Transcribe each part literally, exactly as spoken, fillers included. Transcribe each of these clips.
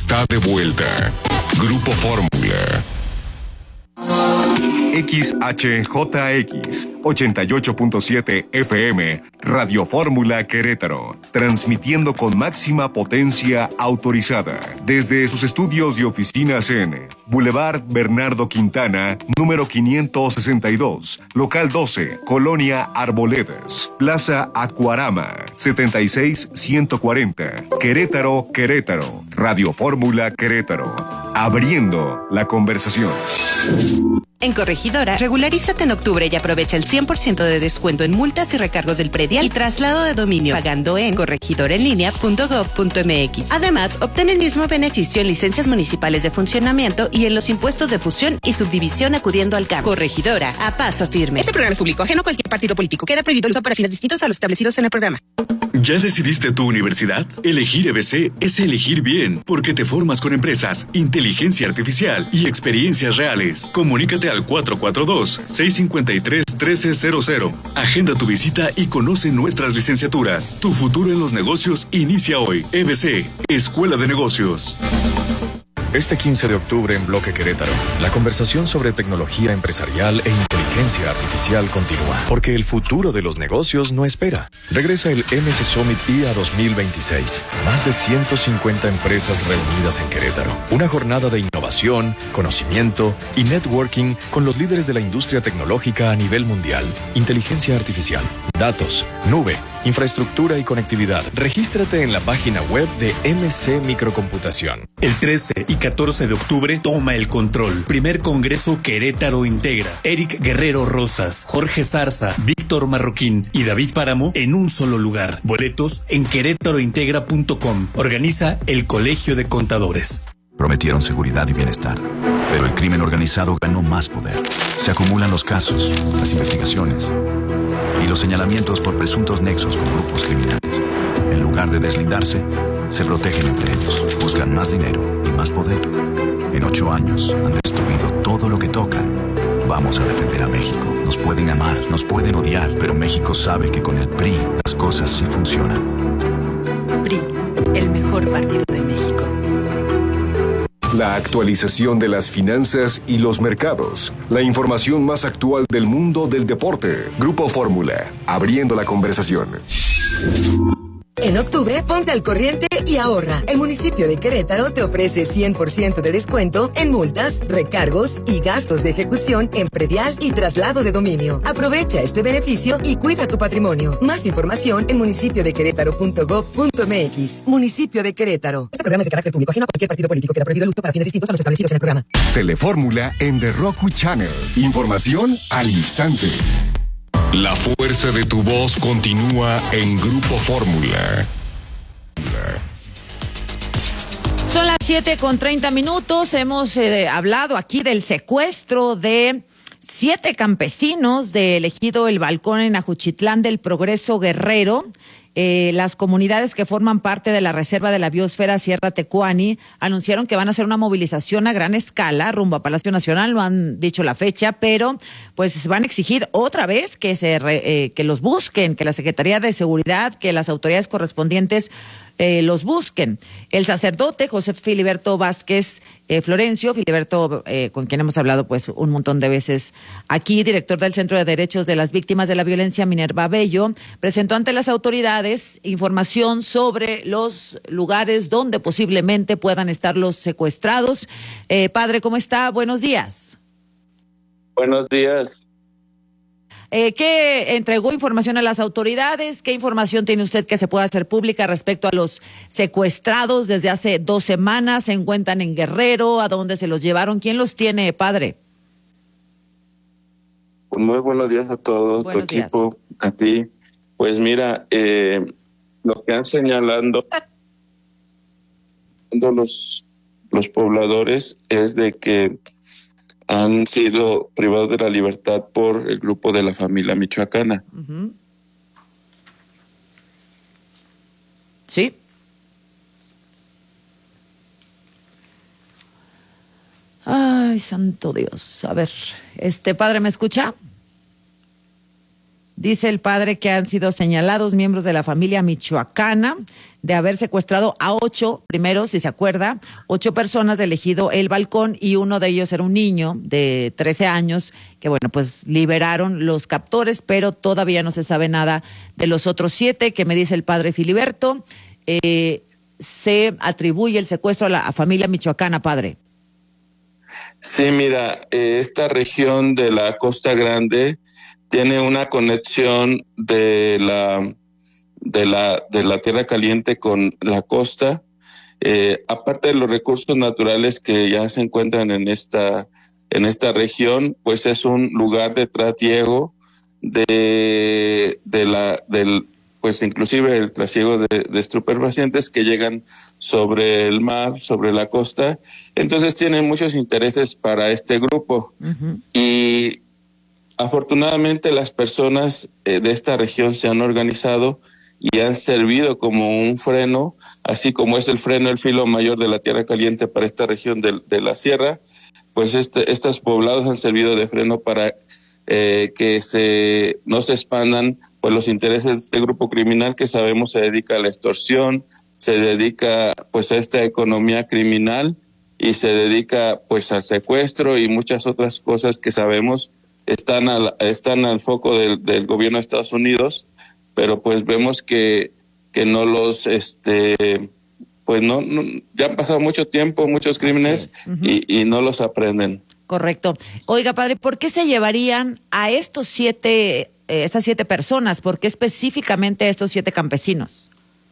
está de vuelta. Grupo Fórmula. X H J X ochenta y ocho punto siete F M, Radio Fórmula Querétaro, transmitiendo con máxima potencia autorizada desde sus estudios y oficinas en Boulevard Bernardo Quintana, número quinientos sesenta y dos, local doce, Colonia Arboledas, Plaza Acuarama, setenta y seis ciento cuarenta, Querétaro, Querétaro, Radio Fórmula Querétaro, abriendo la conversación. En Corregidora, regularízate en octubre y aprovecha el cien por ciento de descuento en multas y recargos del predial y traslado de dominio pagando en corregidoraenlinea punto gob punto m x. Además, obtén el mismo beneficio en licencias municipales de funcionamiento y en los impuestos de fusión y subdivisión acudiendo al campo. Corregidora, a paso firme. Este programa es público, ajeno a cualquier partido político. Queda prohibido el uso para fines distintos a los establecidos en el programa. ¿Ya decidiste tu universidad? Elegir E B C es elegir bien, porque te formas con empresas, inteligencia artificial y experiencias reales. Comunícate al cuatro cuatro dos, seis cinco tres, uno tres cero cero. Agenda tu visita y conoce nuestras licenciaturas. Tu futuro en los negocios inicia hoy. E B C, Escuela de Negocios. Este quince de octubre en Bloque Querétaro, la conversación sobre tecnología empresarial e inteligencia artificial continúa, porque el futuro de los negocios no espera. Regresa el M C Summit I A dos mil veintiséis. Más de ciento cincuenta empresas reunidas en Querétaro. Una jornada de innovación, conocimiento y networking con los líderes de la industria tecnológica a nivel mundial. Inteligencia artificial, datos, nube, infraestructura y conectividad. Regístrate en la página web de M C Microcomputación. El trece y catorce de octubre, toma el control. Primer Congreso Querétaro Integra. Eric Guerrero Rosas, Jorge Zarza, Víctor Marroquín y David Páramo en un solo lugar. Boletos en querétarointegra punto com. Organiza el Colegio de Contadores. Prometieron seguridad y bienestar, pero el crimen organizado ganó más poder. Se acumulan los casos, las investigaciones y los señalamientos por presuntos nexos con grupos criminales. En lugar de deslindarse, se protegen entre ellos, buscan más dinero y más poder. En ocho años han destruido todo lo que tocan. Vamos a defender a México. Nos pueden amar, nos pueden odiar, pero México sabe que con el P R I las cosas sí funcionan. P R I, el mejor partido de México. La actualización de las finanzas y los mercados. La información más actual del mundo del deporte. Grupo Fórmula, abriendo la conversación. En octubre, ponte al corriente y ahorra. El municipio de Querétaro te ofrece cien por ciento de descuento en multas, recargos y gastos de ejecución en predial y traslado de dominio. Aprovecha este beneficio y cuida tu patrimonio. Más información en municipio de querétaro punto gob punto m x. Municipio de Querétaro. Este programa es de carácter público, ajeno a cualquier partido político. Queda prohibido el uso para fines distintos a los establecidos en el programa. Telefórmula en The Roku Channel. Información al instante. La fuerza de tu voz continúa en Grupo Fórmula. Son las siete con treinta minutos. Hemos eh, hablado aquí del secuestro de siete campesinos del ejido El Balcón en Ajuchitlán del Progreso Guerrero. Eh, las comunidades que forman parte de la Reserva de la Biosfera Sierra Tecuani anunciaron que van a hacer una movilización a gran escala rumbo a Palacio Nacional. No han dicho la fecha, pero pues van a exigir otra vez que se re, eh, que los busquen, que la Secretaría de Seguridad, que las autoridades correspondientes Eh, los busquen. El sacerdote José Filiberto Vázquez eh, Florencio, Filiberto, eh, con quien hemos hablado pues un montón de veces aquí, director del Centro de Derechos de las Víctimas de la Violencia, Minerva Bello, presentó ante las autoridades información sobre los lugares donde posiblemente puedan estar los secuestrados. Eh, padre, ¿cómo está? Buenos días. Buenos días. Eh, ¿Qué entregó información a las autoridades? ¿Qué información tiene usted que se pueda hacer pública respecto a los secuestrados desde hace dos semanas? ¿Se encuentran en Guerrero? ¿A dónde se los llevaron? ¿Quién los tiene, padre? Muy buenos días a todos, buenos tu equipo, días. A ti. Pues mira, eh, lo que han señalando los, los pobladores es de que han sido privados de la libertad por el grupo de la familia michoacana. Uh-huh. Sí. Ay, santo Dios. A ver, este padre, ¿me escucha? Dice el padre que han sido señalados miembros de la familia michoacana de haber secuestrado a ocho, primero, si se acuerda, ocho personas del ejido El Balcón, y uno de ellos era un niño de trece años, que bueno, pues liberaron los captores, pero todavía no se sabe nada de los otros siete, que me dice el padre Filiberto. Eh, se atribuye el secuestro a la a familia michoacana, padre. Sí, mira, eh, esta región de la Costa Grande tiene una conexión de la de la de la tierra caliente con la costa, eh, aparte de los recursos naturales que ya se encuentran en esta en esta región, pues es un lugar de trasiego de de la del pues inclusive el trasiego de, de estupefacientes que llegan sobre el mar, sobre la costa. Entonces tienen muchos intereses para este grupo. Uh-huh. Y afortunadamente las personas eh, de esta región se han organizado y han servido como un freno, así como es el freno el filo mayor de la tierra caliente para esta región de, de la sierra, pues este, estos poblados han servido de freno para eh, que se no se expandan pues los intereses de este grupo criminal que sabemos se dedica a la extorsión, se dedica pues a esta economía criminal y se dedica pues al secuestro y muchas otras cosas que sabemos están al, están al foco del, del gobierno de Estados Unidos, pero pues vemos que, que no los, este, pues no, no, ya han pasado mucho tiempo, muchos crímenes uh-huh. y, y no los aprenden. Correcto. Oiga, padre, ¿por qué se llevarían a estos siete, eh, estas siete personas? ¿Por qué específicamente a estos siete campesinos?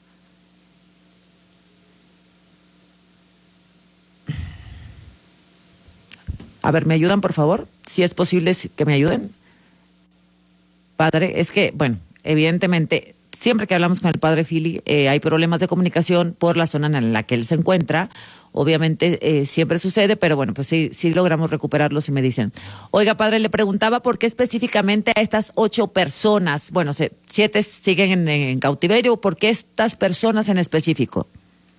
A ver, ¿me ayudan, por favor? Si es posible que me ayuden. Padre, es que, bueno, evidentemente, siempre que hablamos con el padre Fili, eh, hay problemas de comunicación por la zona en la que él se encuentra. Obviamente eh, siempre sucede, pero bueno, pues sí, sí logramos recuperarlos y me dicen. Oiga, padre, le preguntaba por qué específicamente a estas ocho personas, bueno, se, siete siguen en, en cautiverio, ¿por qué estas personas en específico?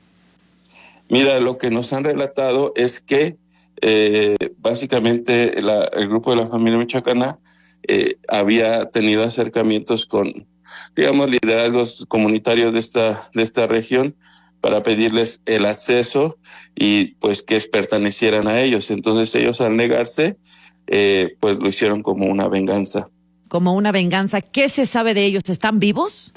Mira, lo que nos han relatado es que eh, básicamente la, el grupo de la familia michoacana eh, había tenido acercamientos con, digamos, liderazgos comunitarios de esta, de esta región, para pedirles el acceso y pues que pertenecieran a ellos. Entonces ellos al negarse, eh, pues lo hicieron como una venganza. Como una venganza. ¿Qué se sabe de ellos? ¿Están vivos?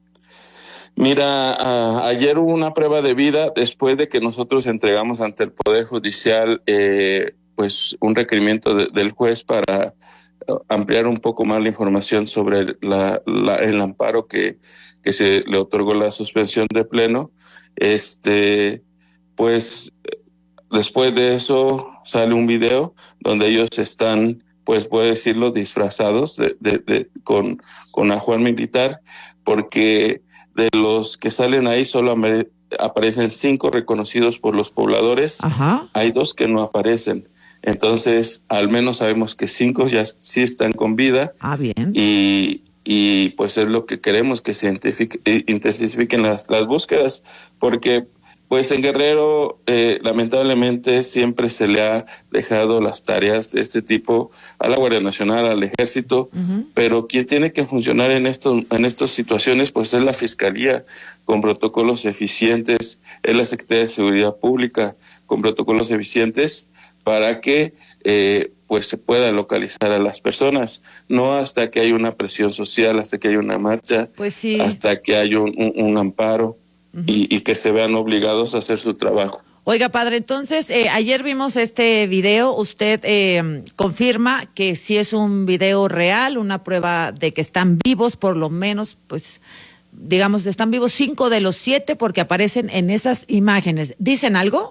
Mira, a, ayer hubo una prueba de vida después de que nosotros entregamos ante el Poder Judicial eh, pues un requerimiento de, del juez para ampliar un poco más la información sobre la, la, el amparo que, que se le otorgó la suspensión de pleno. Este, pues después de eso sale un video donde ellos están, pues puedo decirlo, disfrazados de, de, de, con, con ajuar militar, porque de los que salen ahí solo aparecen cinco reconocidos por los pobladores. Ajá. Hay dos que no aparecen. Entonces, al menos sabemos que cinco ya sí están con vida. Ah, bien. Y, y pues es lo que queremos, que se intensifiquen las, las búsquedas, porque pues en Guerrero eh, lamentablemente siempre se le ha dejado las tareas de este tipo a la Guardia Nacional, al Ejército, uh-huh. pero quien tiene que funcionar en estos en estas situaciones pues es la Fiscalía, con protocolos eficientes, es la Secretaría de Seguridad Pública, con protocolos eficientes para que eh, pues se pueda localizar a las personas, no hasta que haya una presión social, hasta que haya una marcha, pues sí. hasta que haya un, un, un amparo uh-huh. y, y que se vean obligados a hacer su trabajo. Oiga, padre, entonces, eh, ayer vimos este video, usted eh, confirma que sí es un video real, una prueba de que están vivos, por lo menos, pues, digamos, están vivos cinco de los siete porque aparecen en esas imágenes. ¿Dicen algo?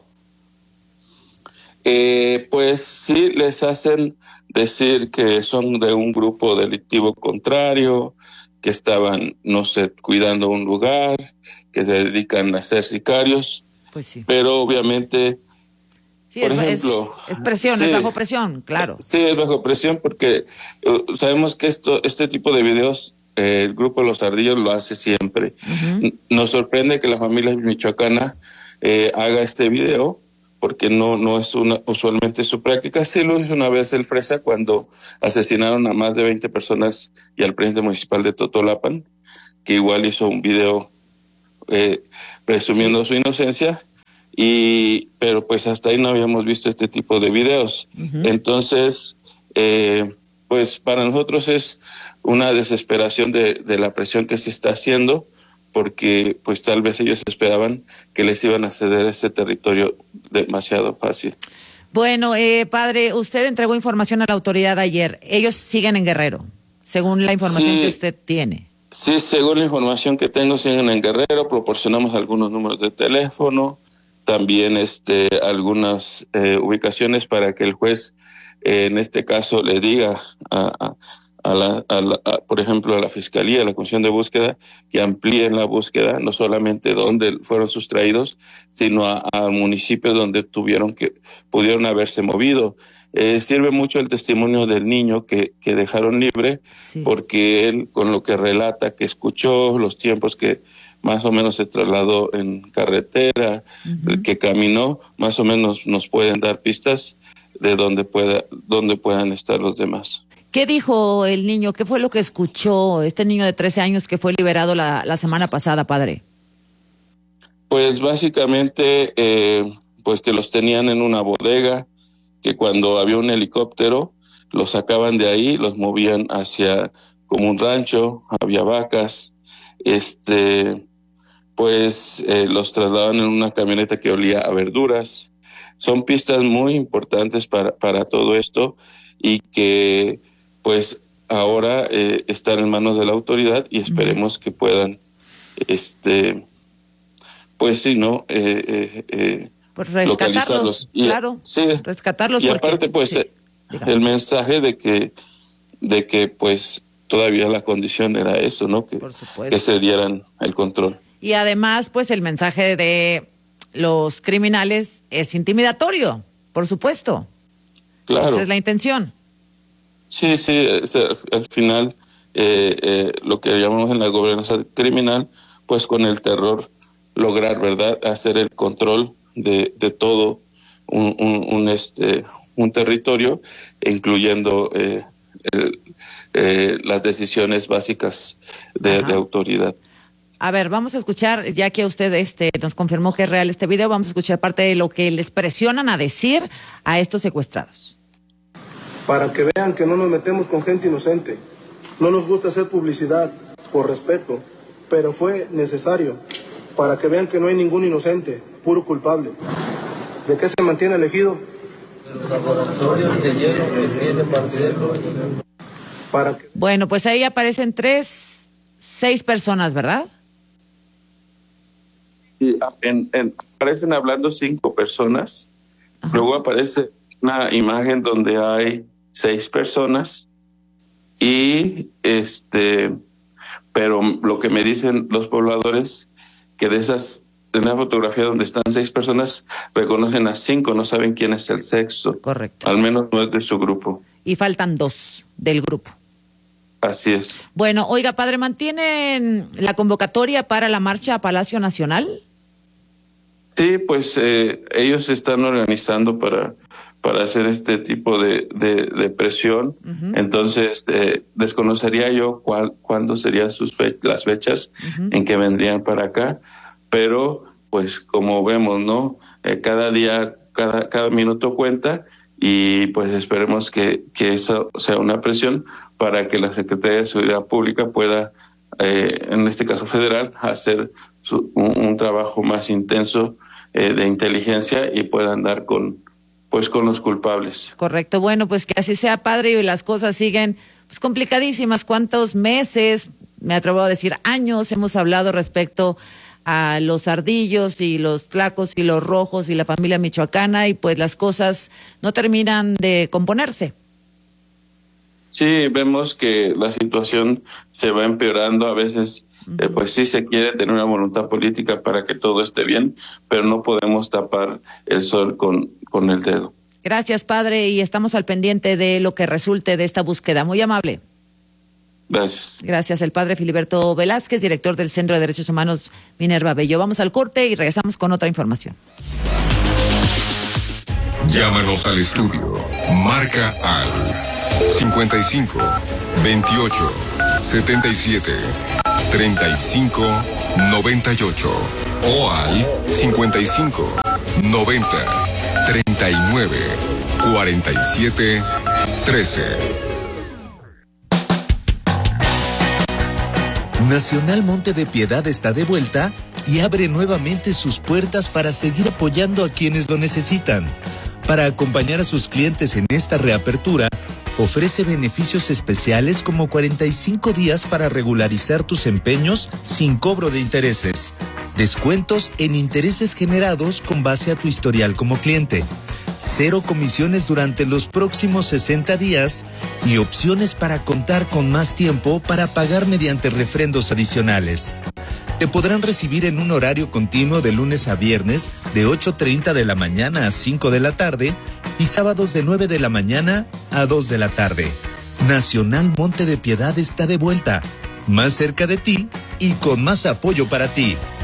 Eh, pues sí, les hacen decir que son de un grupo delictivo contrario, que estaban, no sé, cuidando un lugar, que se dedican a ser sicarios. Pues sí. Pero obviamente, sí, por es, ejemplo... Es, es presión, sí, es bajo presión, claro. Sí, es bajo presión porque uh, sabemos que esto, este tipo de videos, eh, el grupo de los Ardillos lo hace siempre. Uh-huh. Nos sorprende que la familia michoacana eh, haga este video, porque no, no es una, usualmente su práctica. Sí lo hizo una vez el Fresa cuando asesinaron a más de veinte personas y al presidente municipal de Totolapan, que igual hizo un video eh, presumiendo su inocencia, y pero pues hasta ahí no habíamos visto este tipo de videos. Uh-huh. Entonces, eh, pues para nosotros es una desesperación de, de la presión que se está haciendo, porque pues tal vez ellos esperaban que les iban a ceder ese territorio demasiado fácil. Bueno, eh, padre, usted entregó información a la autoridad ayer. Ellos siguen en Guerrero, según la información sí, que usted tiene. Sí, según la información que tengo, siguen en Guerrero. Proporcionamos algunos números de teléfono, también este algunas eh, ubicaciones para que el juez, eh, en este caso, le diga a, a A la, a la, a, por ejemplo, a la Fiscalía, a la Comisión de Búsqueda, que amplíen la búsqueda, no solamente donde fueron sustraídos, sino a, a municipios donde tuvieron que, pudieron haberse movido. Eh, sirve mucho el testimonio del niño que, que dejaron libre, sí, porque él, con lo que relata, que escuchó, los tiempos que más o menos se trasladó en carretera, uh-huh, que caminó, más o menos nos pueden dar pistas de dónde pueda, dónde puedan estar los demás. ¿Qué dijo el niño? ¿Qué fue lo que escuchó este niño de trece años que fue liberado la, la semana pasada, padre? Pues básicamente, eh, pues que los tenían en una bodega, que cuando había un helicóptero, los sacaban de ahí, los movían hacia como un rancho, había vacas, este, pues eh, los trasladaban en una camioneta que olía a verduras. Son pistas muy importantes para, para todo esto, y que pues ahora eh, están en manos de la autoridad, y esperemos que puedan, este, pues sí, ¿no? Eh, eh, eh, pues rescatarlos, y, claro, sí, rescatarlos. Y porque, aparte, pues, sí, eh, el mensaje de que, de que, pues, todavía la condición era eso, ¿no? Que, que se dieran el control. Y además, pues, el mensaje de los criminales es intimidatorio, por supuesto. Claro. Esa es la intención. Sí, sí, es, al final eh, eh, lo que llamamos en la gobernanza criminal, pues con el terror lograr, ¿verdad?, hacer el control de, de todo un, un, un este un territorio, incluyendo eh, el, eh, las decisiones básicas de, de autoridad. A ver, vamos a escuchar, ya que usted este nos confirmó que es real este video, vamos a escuchar parte de lo que les presionan a decir a estos secuestrados. Para que vean que no nos metemos con gente inocente. No nos gusta hacer publicidad, por respeto, pero fue necesario para que vean que no hay ningún inocente, puro culpable. ¿De qué se mantiene elegido? El laboratorio de hielo que tiene Marcelo. Para que... Bueno, pues ahí aparecen tres, seis personas, ¿verdad? Y en, en, aparecen hablando cinco personas. Ajá. Luego aparece una imagen donde hay seis personas, y este, pero lo que me dicen los pobladores, que de esas, de una fotografía donde están seis personas, reconocen a cinco, no saben quién es el sexto. Correcto. Al menos no es de su grupo. Y faltan dos del grupo. Así es. Bueno, oiga, padre, ¿mantienen la convocatoria para la marcha a Palacio Nacional? Sí, pues eh, ellos se están organizando para para hacer este tipo de, de, de presión. Uh-huh. Entonces, eh, desconocería yo cuál, cuándo serían sus fe- las fechas uh-huh. en que vendrían para acá, pero pues como vemos, ¿no? Eh, cada día, cada, cada minuto cuenta, y pues esperemos que, que eso sea una presión para que la Secretaría de Seguridad Pública pueda, eh, en este caso federal, hacer su, un, un trabajo más intenso eh, de inteligencia, y puedan dar con pues con los culpables. Correcto, bueno, pues que así sea, padre, y las cosas siguen pues complicadísimas. ¿Cuántos meses, me atrevo a decir años, hemos hablado respecto a los ardillos y los tlacos y los rojos y la familia michoacana, y pues las cosas no terminan de componerse? Sí, vemos que la situación se va empeorando. A veces uh-huh. eh, pues sí se quiere tener una voluntad política para que todo esté bien, pero no podemos tapar el sol con, con el dedo. Gracias, padre, y estamos al pendiente de lo que resulte de esta búsqueda. Muy amable. Gracias. Gracias, el padre Filiberto Velázquez, director del Centro de Derechos Humanos Minerva Bello. Vamos al corte y regresamos con otra información. Llámanos al estudio. Marca al cincuenta y cinco, veintiocho, setenta y siete, treinta y cinco, noventa y ocho o al cincuenta y cinco, noventa, treinta y nueve, cuarenta y siete, trece. Nacional Monte de Piedad está de vuelta y abre nuevamente sus puertas para seguir apoyando a quienes lo necesitan. Para acompañar a sus clientes en esta reapertura, ofrece beneficios especiales como cuarenta y cinco días para regularizar tus empeños sin cobro de intereses, descuentos en intereses generados con base a tu historial como cliente, cero comisiones durante los próximos sesenta días y opciones para contar con más tiempo para pagar mediante refrendos adicionales. Te podrán recibir en un horario continuo de lunes a viernes de ocho treinta de la mañana a cinco de la tarde y sábados de nueve de la mañana a dos de la tarde. Nacional Monte de Piedad está de vuelta, más cerca de ti y con más apoyo para ti.